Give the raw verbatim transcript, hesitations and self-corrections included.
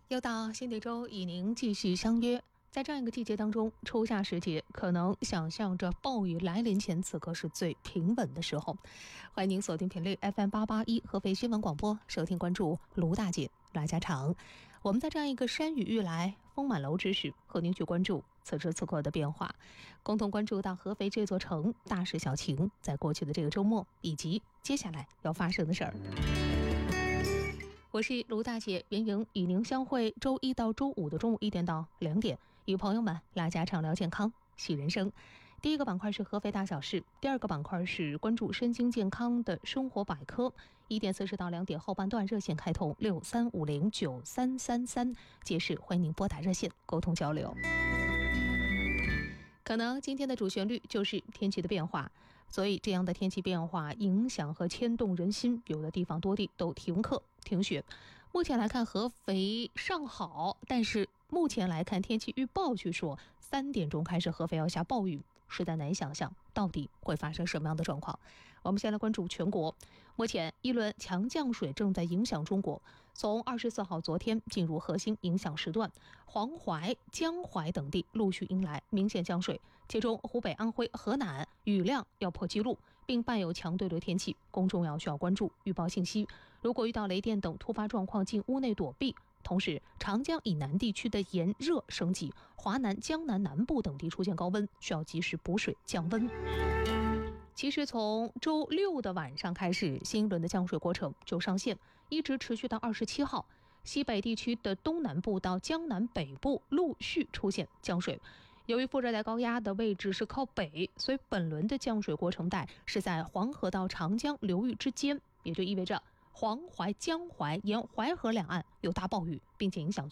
又到新的一周，与您继续相约。在这样一个季节当中，初夏时节，可能想象着暴雨来临前，此刻是最平稳的时候。欢迎您锁定频率 F M 八八一合肥新闻广播，收听关注卢大姐拉家常。我们在这样一个山雨欲来风满楼之时，和您去关注此时此刻的变化，共同关注到合肥这座城大事小情，在过去的这个周末以及接下来要发生的事儿。我是卢大姐，袁莹，与您相会周一到周五的中午一点到两点，与朋友们拉家常聊健康喜人生。第一个板块是合肥大小事，第二个板块是关注身心健康的生活百科。一点四十到两点后半段热线开通六三五零九三三三，届时欢迎您拨打热线沟通交流。可能今天的主旋律就是天气的变化，所以这样的天气变化影响和牵动人心，有的地方多地都停课停学。目前来看合肥尚好，但是目前来看天气预报据说三点钟开始合肥要下暴雨，实在难以想象到底会发生什么样的状况。我们先来关注全国。目前一轮强降水正在影响中国，从二十四号昨天进入核心影响时段，黄淮、江淮等地陆续迎来明显降水，其中湖北、安徽、河南雨量要破纪录，并伴有强对流天气，公众要需要关注预报信息。如果遇到雷电等突发状况，进屋内躲避。同时，长江以南地区的炎热升级，华南、江南南部等地出现高温，需要及时补水降温。其实从周六的晚上开始，新一轮的降水过程就上线，一直持续到二十七号。西北地区的东南部到江南北部陆续出现降水。由于副热带高压的位置是靠北，所以本轮的降水过程带是在黄河到长江流域之间，也就意味着黄淮、江淮沿淮河两岸有大暴雨，并且影响